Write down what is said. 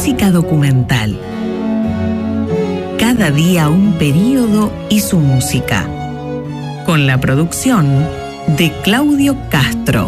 música documental. Cada día un período y su música. Con la producción de Claudio Castro.